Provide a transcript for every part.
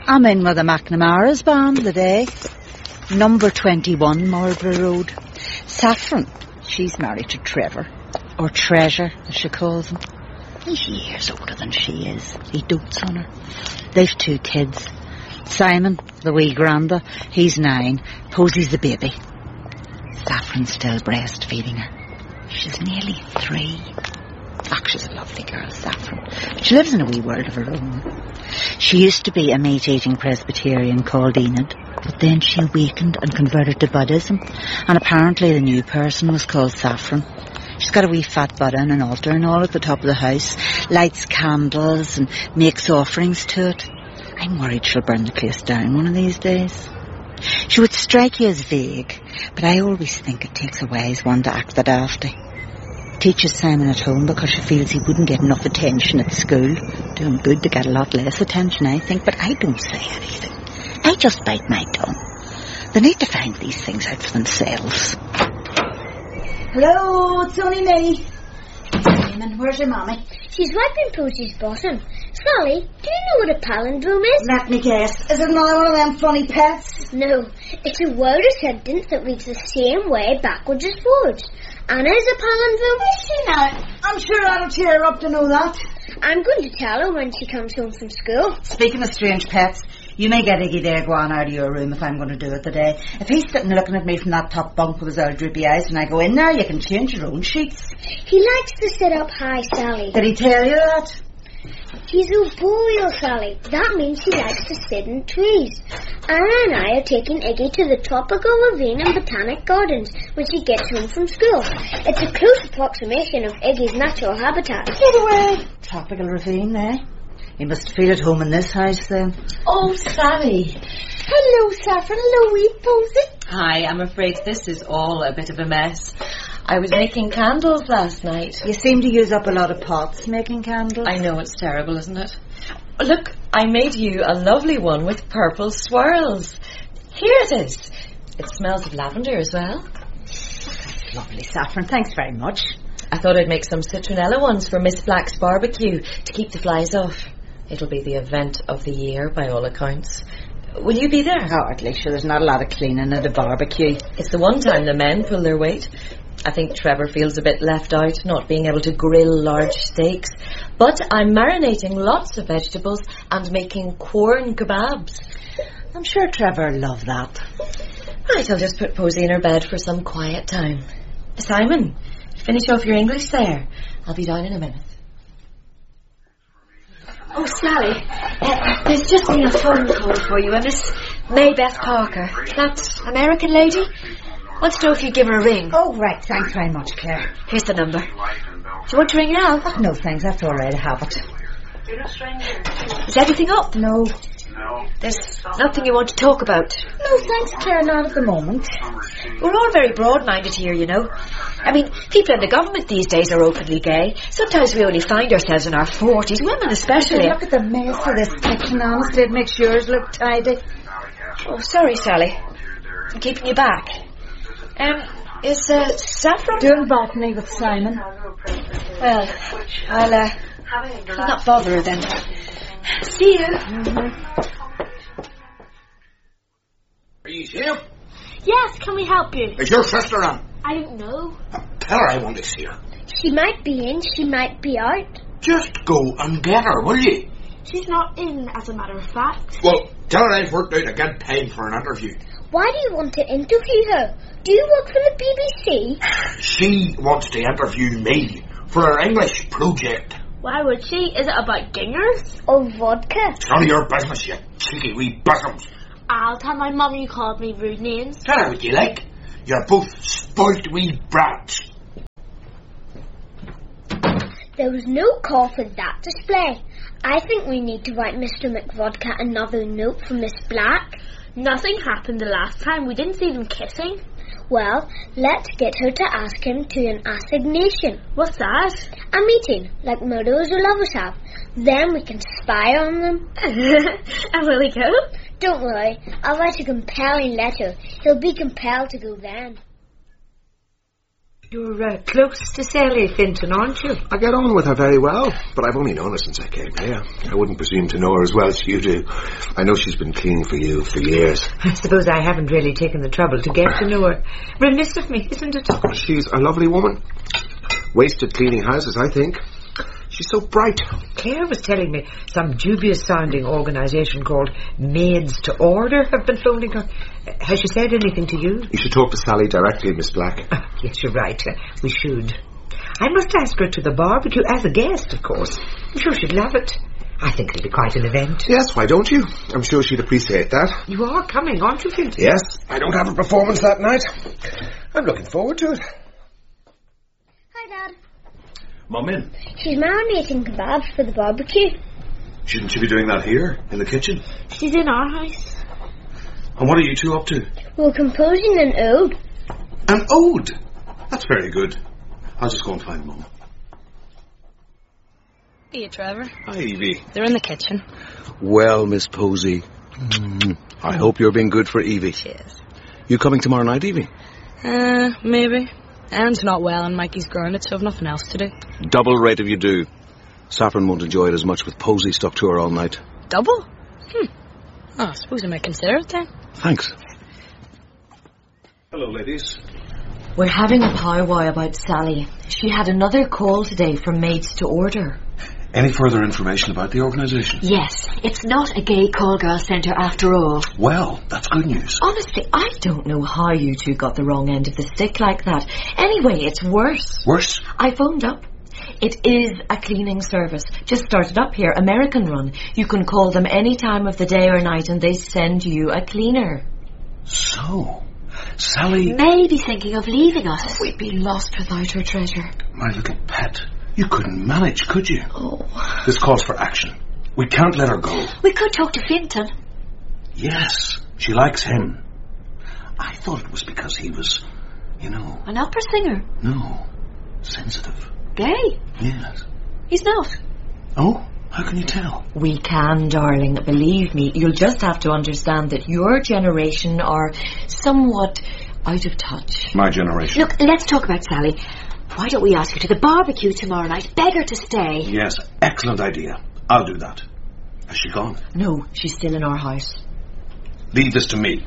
I'm in with the McNamara's band today. Number 21 Marlborough Road. Saffron, she's married to Trevor. Or Treasure, as she calls him. He's years older than she is. He dotes on her. They've 2 kids. Simon, the wee granda, he's 9. Posey's the baby. Saffron's still breastfeeding her. She's nearly 3. She's a lovely girl, Saffron. She lives in a wee world of her own. She used to be a meat-eating Presbyterian called Enid, but then she awakened and converted to Buddhism, and apparently the new person was called Saffron. She's got a wee fat Buddha and an altar and all at the top of the house, lights candles and makes offerings to it. I'm worried she'll burn the place down one of these days. She would strike you as vague, but I always think it takes a wise one to act the dafty. Teaches Simon at home because she feels he wouldn't get enough attention at school. Do him good to get a lot less attention, I think, but I don't say anything. I just bite my tongue. They need to find these things out for themselves. Hello, it's only me. Simon, where's your mommy? She's wiping Posey's bottom. Sally, do you know what a palindrome is? Let me guess. Is it another one of them funny pets? No, it's a word or sentence that reads the same way backwards as forwards. Anna is a palindrome. Is she now? I'm sure that'll cheer her up to know that. I'm going to tell her when she comes home from school. Speaking of strange pets, you may get Iggy there go on out of your room if I'm going to do it today. If he's sitting looking at me from that top bunk with his old droopy eyes when I go in there, you can change your own sheets. He likes to sit up high, Sally. Did he tell you that? He's arboreal, Sally. That means he likes to sit in trees. Anna and I are taking Iggy to the Tropical Ravine and Botanic Gardens when she gets home from school. It's a close approximation of Iggy's natural habitat. Get away. Tropical Ravine, eh? He must feel at home in this house, then. Oh, Sally. Hello, Saffron. Hello, wee Posey. Hi, I'm afraid this is all a bit of a mess. I was making candles last night. You seem to use up a lot of pots making candles. I know, it's terrible, isn't it? Look, I made you a lovely one with purple swirls. Here it is. It smells of lavender as well. Lovely, Saffron. Thanks very much. I thought I'd make some citronella ones for Miss Black's barbecue to keep the flies off. It'll be the event of the year, by all accounts. Will you be there? Hardly. Sure, there's not a lot of cleaning at a barbecue. It's the one time the men pull their weight. I think Trevor feels a bit left out, not being able to grill large steaks. But I'm marinating lots of vegetables and making corn kebabs. I'm sure Trevor will love that. Right, I'll just put Posey in her bed for some quiet time. Simon, finish off your English there. I'll be down in a minute. Oh, Sally, there's just been a phone call for you, Miss Maybeth Parker. That American lady wants to know if you'd give her a ring. Oh, right. Thanks very much, Claire. Here's the number. Do you want to ring now? Oh, no, thanks. That's all right. I have it. Is everything up? No. There's nothing you want to talk about? No, thanks, Claire. Not at the moment. We're all very broad-minded here, you know. I mean, people in the government these days are openly gay. Sometimes we only find ourselves in our 40s, women especially. Look at the mess of this kitchen, honestly. It makes yours look tidy. Oh, sorry, Sally. I'm keeping you back. Is Saffron doing botany with Simon? Well, I'll not bother her then. See you. Are you here? Yes, can we help you? Is your sister on? I don't know. Tell her I want to see her. She might be in, she might be out. Just go and get her, will you? She's not in, as a matter of fact. Well, tell her I've worked out a good time for an interview. Why do you want to interview her? Do you work for the BBC? She wants to interview me for her English project. Why would she? Is it about dingers? Or vodka? It's none of your business, you cheeky wee bosoms. I'll tell my mum you called me rude names. Tell her what you like. You're both spoilt wee brats. There was no call for that display. I think we need to write Mr. McVodka another note for Miss Black. Nothing happened the last time. We didn't see them kissing. Well, let's get her to ask him to an assignation. What's that? A meeting, like murderers or lovers have. Then we can spy on them. And will he go? Don't worry. I'll write a compelling letter. He'll be compelled to go then. You're close to Sally Finton, aren't you? I get on with her very well, but I've only known her since I came here. I wouldn't presume to know her as well as you do. I know she's been cleaning for you for years. I suppose I haven't really taken the trouble to get to know her. Remiss of me, isn't it? She's a lovely woman. Wasted cleaning houses, I think. She's so bright. Claire was telling me some dubious-sounding organisation called Maids to Order have been phoning her. Has she said anything to you? You should talk to Sally directly, Miss Black. Yes, you're right. We should. I must ask her to the barbecue as a guest, of course. I'm sure she'd love it. I think it'll be quite an event. Yes, why don't you? I'm sure she'd appreciate that. You are coming, aren't you, Finton? Yes, I don't have a performance that night. I'm looking forward to it. Hi, Dad. Mum in. She's marinating kebabs for the barbecue. Shouldn't she be doing that here, in the kitchen? She's in our house. And what are you two up to? We're composing an ode. An ode? That's very good. I'll just go and find Mum. Hey, Trevor. Hi, Evie. They're in the kitchen. Well, Miss Posey, I hope you're being good for Evie. Cheers. You coming tomorrow night, Evie? Maybe. Anne's not well and Mikey's grounded, so I've nothing else to do. Double rate if you do. Saffron won't enjoy it as much with Posey stuck to her all night. Double? Oh, I suppose I might consider it then. Thanks. Hello, ladies. We're having a powwow about Sally. She had another call today from Maids to Order. Any further information about the organisation? Yes, it's not a gay call-girl centre after all. Well, that's good news. Honestly, I don't know how you two got the wrong end of the stick like that. Anyway, it's worse. Worse? I phoned up. It is a cleaning service. Just started up here, American run. You can call them any time of the day or night and they send you a cleaner. So, Sally... May be thinking of leaving us. We'd be lost without her treasure. My little pet. You couldn't manage, could you? Oh. This calls for action. We can't let her go. We could talk to Finton. Yes, she likes him. I thought it was because he was, An opera singer. No, sensitive. Gay. Yes. He's not. Oh, how can you tell? We can, darling. Believe me, you'll just have to understand that your generation are somewhat out of touch. My generation. Look, let's talk about Sally. Why don't we ask her to the barbecue tomorrow night? Beg her to stay. Yes, excellent idea. I'll do that. Has she gone? No, she's still in our house. Leave this to me.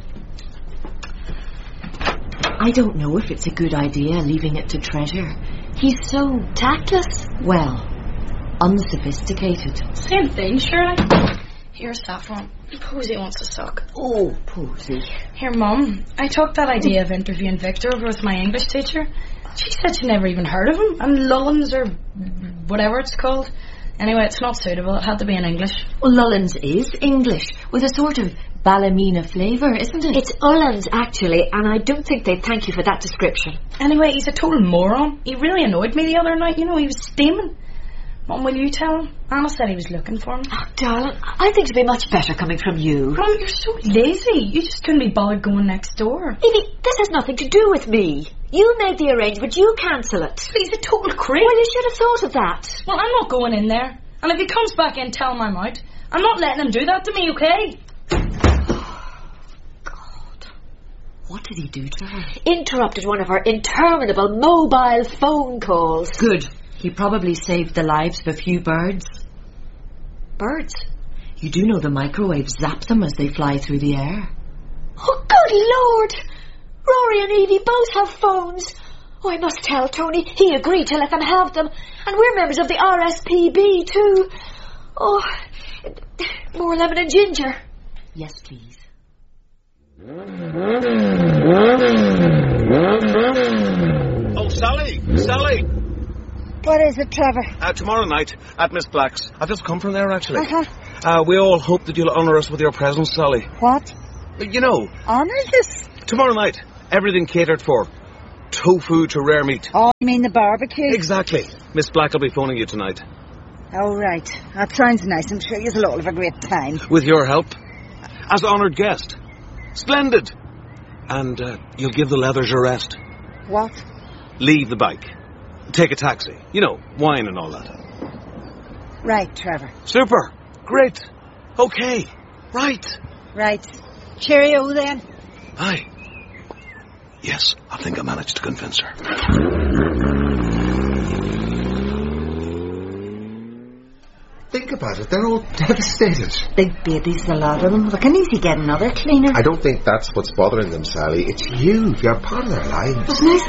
I don't know if it's a good idea leaving it to Treasure. He's so tactless. Well, unsophisticated. Same thing, Shirley. Here's Saffron. Posey wants to suck. Oh, Posey. Here, Mum. I took that idea of interviewing Victor over with my English teacher. She said she'd never even heard of him. And Lullins, or whatever it's called. Anyway, it's not suitable. It had to be in English. Well, Lullins is English, with a sort of Ballymena flavour, isn't it? It's Ullans, actually, and I don't think they'd thank you for that description. Anyway, he's a total moron. He really annoyed me the other night. He was steaming. Mum, will you tell him? Anna said he was looking for him. Oh, darling, I think it'd be much better coming from you. Mum, you're so lazy. You just couldn't be bothered going next door. Evie, this has nothing to do with me. You made the arrangement. You cancel it. But he's a total creep. Well, you should have thought of that. Well, I'm not going in there. And if he comes back in, tell him I'm out. I'm not letting him do that to me, okay? God. What did he do to her? Interrupted one of her interminable mobile phone calls. Good. He probably saved the lives of a few birds. Birds? You do know the microwaves zap them as they fly through the air. Oh, good Lord! Rory and Evie both have phones. Oh, I must tell Tony. He agreed to let them have them. And we're members of the RSPB too. Oh, more lemon and ginger. Yes, please. Oh, Sally! What is it, Trevor? Tomorrow night at Miss Black's. I've just come from there, actually. Uh-huh. We all hope that you'll honour us with your presence, Sally. What? Honour this? Tomorrow night, everything catered for. Tofu to rare meat. Oh, you mean the barbecue? Exactly. Miss Black will be phoning you tonight. Oh, right. That sounds nice. I'm sure you'll all have a great time. With your help. As honoured guest. Splendid. And you'll give the leathers a rest. What? Leave the bike. Take a taxi. Wine and all that. Right, Trevor. Super. Great. Okay. Right. Right. Cheerio, then. Aye. Yes, I think I managed to convince her. Think about it, they're all devastated. Big babies, a lot of them. They can easily get another cleaner. I don't think that's what's bothering them, Sally. It's you. You're part of their lives. It's nice